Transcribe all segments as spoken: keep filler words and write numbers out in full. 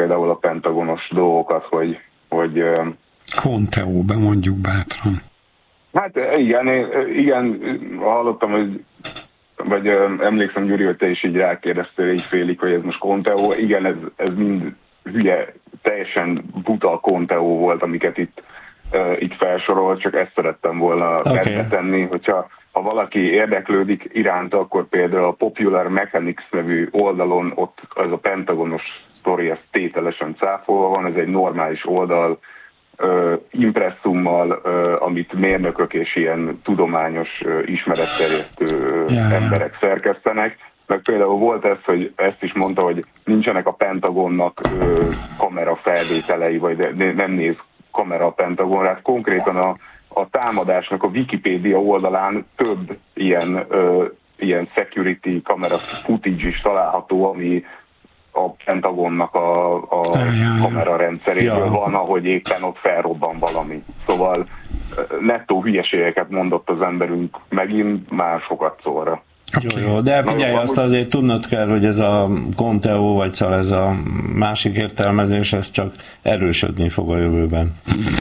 például a pentagonos dolgokat, hogy... hogy Conteo-be mondjuk bátran. Hát igen, igen, hallottam, hogy vagy emlékszem, Gyuri, hogy te is így rákérdeztél így félig, hogy ez most Conteo. Igen, ez, ez mind hülye, teljesen buta Conteo volt, amiket itt, uh, itt felsorolt, csak ezt szerettem volna okay. tenni, hogyha ha valaki érdeklődik iránta, akkor például a Popular Mechanics nevű oldalon ott az a pentagonos sztori, ez tételesen cáfolva van, ez egy normális oldal, uh, impresszummal, uh, amit mérnökök és ilyen tudományos uh, ismeretterjesztő uh, yeah. emberek szerkesztenek. Meg például volt ez, hogy ezt is mondta, hogy nincsenek a Pentagonnak ö, kamerafelvételei, vagy de, nem néz kamera a Pentagonra. Hát konkrétan a, a támadásnak a Wikipédia oldalán több ilyen, ö, ilyen security kamera footage is található, ami a Pentagonnak a, a kamerarendszeréből ja. van, ahogy éppen ott felrobban valami. Szóval nettó hülyeségeket mondott az emberünk megint már sokat szóra. Okay. Jó, jó, de figyelj, azt azért tudnod kell, hogy ez a Conteo, vagy szóval ez a másik értelmezés, ez csak erősödni fog a jövőben.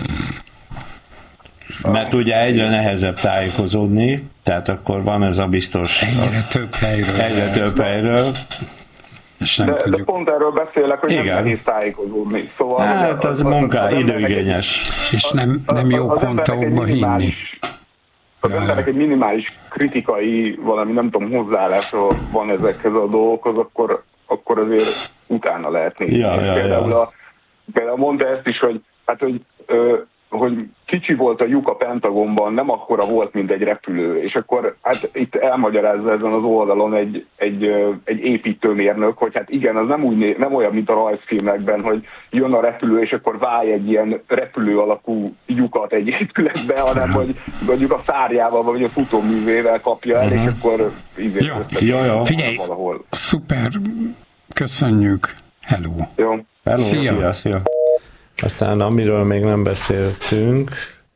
Mert ugye egyre nehezebb tájékozódni, tehát akkor van ez a biztos... Egyre több helyről. Egyre több helyről. És nem de, de pont erről beszélek, hogy igen. nem nehéz tájékozódni. Szóval hát az, az munka időigényes. És nem, nem jó Conteóba hinni. Az ja, emberek egy minimális kritikai, valami nem tudom, hozzáállásról van ezekhez a dolgokhoz, akkor, akkor azért utána lehet nézni. Ja, ja, például, ja. A, például mondta ezt is, hogy, hát, hogy, ö, hogy kicsi volt a lyuk a Pentagonban, nem akkora volt, mint egy repülő, és akkor hát itt elmagyarázza ezen az oldalon egy, egy, egy építőmérnök, hogy hát igen, az nem, úgy, nem olyan, mint a rajzfilmekben, hogy jön a repülő, és akkor válj egy ilyen repülő alakú lyukat egy épületbe, hanem hogy mondjuk a szárjával, vagy a futóművével kapja el, uh-huh. és akkor így ja, ja, ja. Figyelj, valahol. Szuper, köszönjük, hello. Jó. Hello, szia. Szia, szia. Aztán amiről még nem beszéltünk,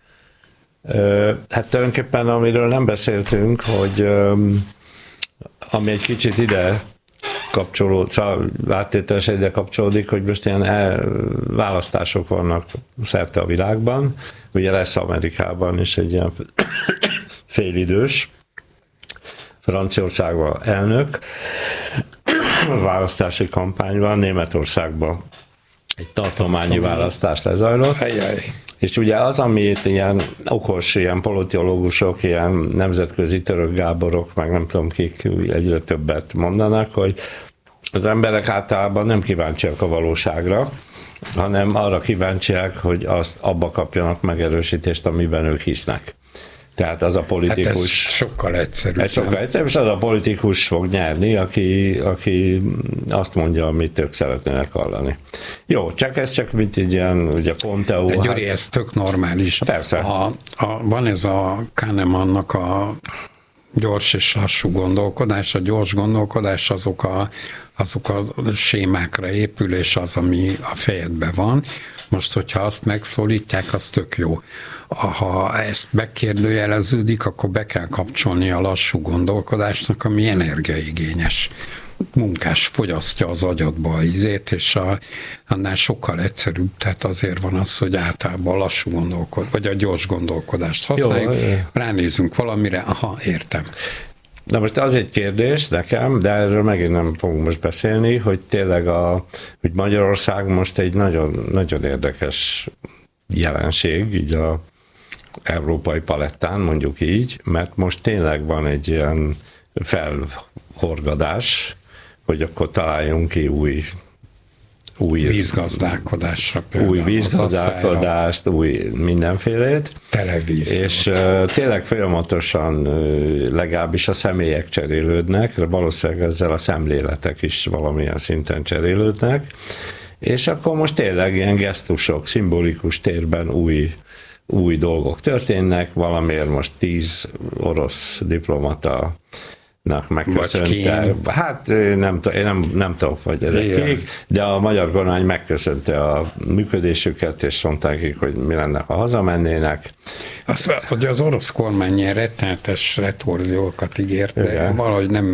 hát tulajdonképpen amiről nem beszéltünk, hogy ami egy kicsit ide kapcsolódik, szóval áttételesen ide kapcsolódik, hogy most ilyen el, választások vannak szerte a világban, ugye lesz Amerikában is egy ilyen félidős, Franciaországban elnök, választási kampány van, Németországban egy tartományi választás lezajlott, Ajaj. és ugye az, amit ilyen okos, ilyen politológusok, ilyen nemzetközi Török Gáborok, meg nem tudom kik egyre többet mondanak, hogy az emberek általában nem kíváncsiak a valóságra, hanem arra kíváncsiak, hogy azt abba kapjanak megerősítést, amiben ők hisznek. Tehát az a politikus... Hát ez sokkal egyszerűbb. Ez sokkal egyszerűbb, és az a politikus fog nyerni, aki, aki azt mondja, amit ők szeretnének hallani. Jó, csak ez csak mint egy ilyen, ugye Conteo... De Gyuri, hát, ez tök normális. Persze. A, a, van ez a Kahnemannak a gyors és lassú gondolkodás. A gyors gondolkodás azok a, azok a sémákra épül, és az, ami a fejedben van. Most, hogyha azt megszólítják, az tök jó. Ha ezt megkérdőjeleződik, akkor be kell kapcsolni a lassú gondolkodásnak, ami energiaigényes. Munkás fogyasztja az agyadba a izét, és a, annál sokkal egyszerűbb, tehát azért van az, hogy általában a lassú gondolkodás, vagy a gyors gondolkodást használjuk. Jó, ránézünk valamire, aha, értem. Na most az egy kérdés nekem, de erről megint nem fogunk most beszélni, hogy tényleg a, hogy Magyarország most egy nagyon, nagyon érdekes jelenség, így a európai palettán, mondjuk így, mert most tényleg van egy ilyen felhorgadás, hogy akkor találjunk ki új új vízgazdálkodásra például. Új vízgazdálkodást, új mindenfélét. Televízió. És uh, tényleg folyamatosan uh, legalábbis a személyek cserélődnek, valószínűleg ezzel a szemléletek is valamilyen szinten cserélődnek, és akkor most tényleg ilyen gesztusok, szimbolikus térben új új dolgok történnek, valamiért most tíz orosz diplomata megköszönte. Hát nem, én nem, nem tudok, hogy ezek kik, de a magyar kormány megköszönte a működésüket, és mondták, hogy mi lenne, ha hazamennének. Az, hogy az orosz kormány ilyen rettenetes retorziókat ígért, de igen. valahogy nem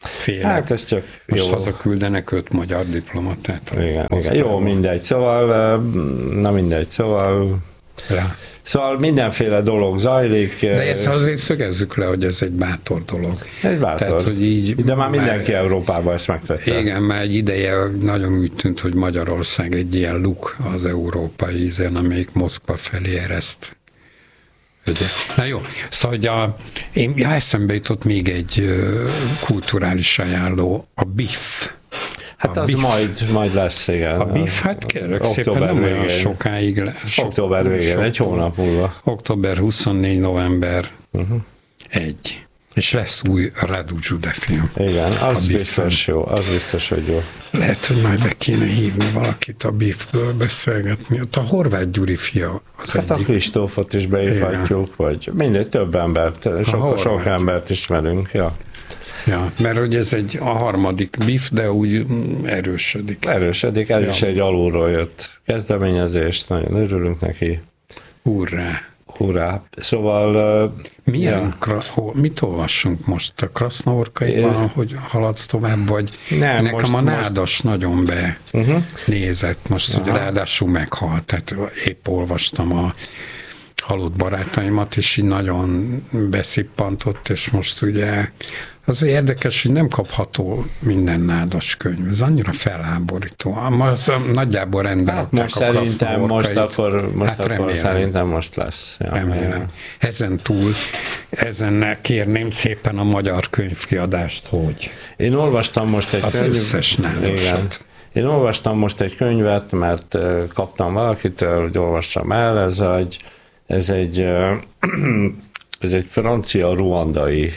félek. Hát ez csak Most jó. hazaküldenek öt magyar diplomatát. Igen, igen. Jó, mindegy. Szóval, na mindegy, szóval... Ja. Szóval mindenféle dolog zajlik. De ezt azért szögezzük le, hogy ez egy bátor dolog. Ez bátor. Tehát, hogy így de már mindenki már, Európában ezt megtette. Igen, már egy ideje nagyon úgy tűnt, hogy Magyarország egy ilyen luk az európai ízen, amelyik Moszkva felé ereszt. Ugye? Na jó, szóval a, én ja, eszembe jutott még egy uh, kulturális ajánló, a biff. Hát a az biff. majd, majd lesz, igen. A biff, hát kérlek szépen, nem olyan sokáig lesz. Október végén, egy hónap múlva. Október huszonnégy, november uh-huh. egy. És lesz új Radu Jude film. Igen, az biztos jó, az biztos, hogy jó. Lehet, hogy majd be kéne hívni valakit a Biffből beszélgetni. Ott a Horváth Gyuri fia az hát egyik. A Kristófot is beívhatjuk, vagy mindegy, több embert, sok, sok embert ismerünk, ja. Ja, mert hogy ez egy a harmadik Biff, de úgy erősödik. Erősödik, ez ja. is egy alulról jött kezdeményezés, nagyon örülünk neki. Hurrá! Hurrá! Szóval... Milyen, ja. kra- mit olvassunk most? A Krasznaorkaiban, é... hogy haladsz tovább, vagy nem, nekem most, a nádas most... nagyon be uh-huh. nézett, most hogy ráadásul meghalt, tehát épp olvastam a halott barátaimat, és így nagyon beszippantott, és most ugye az érdekes, hogy nem kapható minden nádas könyv. Ez annyira felháborító. Az nagyjából rendben hát most szerintem most akkor, most hát akkor szerintem most lesz. Ja, remélem. Ezen túl, ezen kérném szépen a magyar könyvkiadást, hogy én olvastam most egy az könyv... összes nádasat. Én olvastam most egy könyvet, mert kaptam valakitől, hogy olvassam el, ez egy, ez egy, ez egy francia ruandai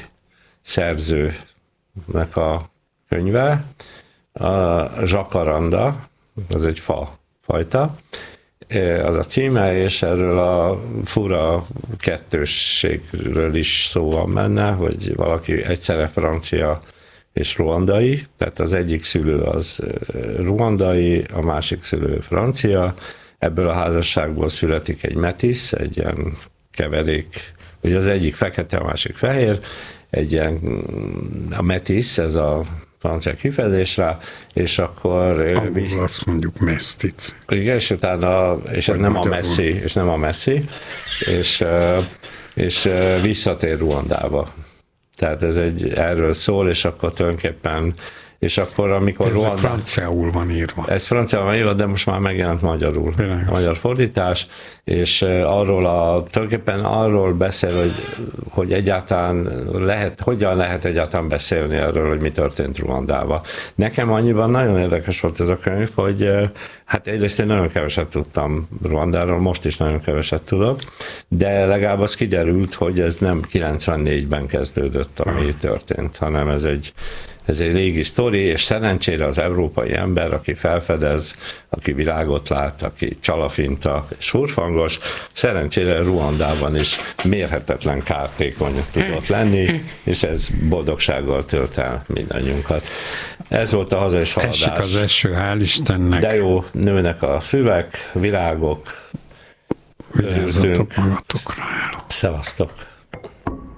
szerzőnek a könyve, a Jacaranda, az egy fa fajta, az a címe, és erről a fura kettősségről is szó van benne, hogy valaki egyszerre francia és ruandai, tehát az egyik szülő az ruandai, a másik szülő francia, ebből a házasságból születik egy metisz, egy ilyen keverék, ugye az egyik fekete, a másik fehér, egy ilyen, a metisz, ez a francia kifejezésre, és akkor... Angol azt mondjuk mesztic. Igen, és utána, és ez nem a messzi, és nem a messzi, és, és visszatér Ruandába. Tehát ez egy, erről szól, és akkor tulajdonképpen, és akkor amikor ez Ruanda, franciául van írva. Ez franciául van írva, de most már megjelent magyarul. Bilányos. A magyar fordítás, és arról a, tulajdonképpen arról beszél, hogy, hogy egyáltalán lehet, hogyan lehet egyáltalán beszélni erről, hogy mi történt Ruandában. Nekem annyiban nagyon érdekes volt ez a könyv, hogy hát egyrészt én nagyon keveset tudtam Ruandáról, most is nagyon keveset tudok, de legalább az kiderült, hogy ez nem kilencvennégyben kezdődött, ami uh-huh. történt, hanem ez egy Ez egy régi sztori, és szerencsére az európai ember, aki felfedez, aki világot lát, aki csalafinta és furfangos, szerencsére Ruandában is mérhetetlen kártékony tudott lenni, és ez boldogsággal tölt el mindannyiunkat. Ez volt a hazai haladás. Esik az eső, hál' Istennek. De jó, nőnek a füvek, virágok. Vigyázzatok magatokra, álló. Szevasztok.